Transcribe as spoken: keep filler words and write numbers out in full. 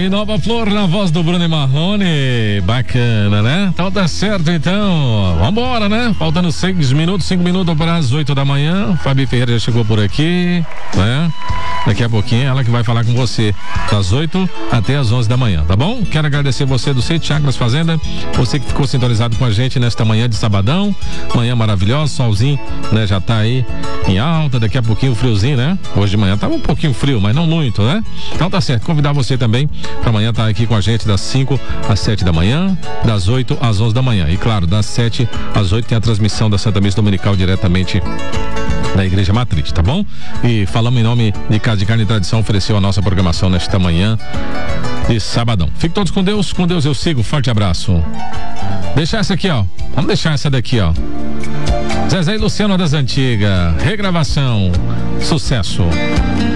aí, Nova Flor na voz do Bruno e Marrone. Bacana, né? Então tá certo, então. Vambora, né? Faltando seis minutos, cinco minutos para as oito da manhã. Fabi Ferreira já chegou por aqui, né? Daqui a pouquinho ela que vai falar com você das oito até as onze da manhã, tá bom? Quero agradecer você do Sítio Chacras Fazenda, você que ficou sintonizado com a gente nesta manhã de sabadão, manhã maravilhosa, solzinho, né? Já tá aí em alta, daqui a pouquinho friozinho, né? Hoje de manhã tava um pouquinho frio, mas não muito, né? Então tá certo, convidar você também para amanhã estar aqui com a gente das cinco às sete da manhã, das oito às onze da manhã. E claro, das sete às oito tem a transmissão da Santa Missa Dominical diretamente da Igreja Matriz, tá bom? E falamos em nome de Casa de Carne e Tradição, ofereceu a nossa programação nesta manhã de sabadão. Fiquem todos com Deus, com Deus eu sigo, forte abraço. Deixar essa aqui, ó, vamos deixar essa daqui, ó. Zezé e Luciano das Antigas, regravação, sucesso.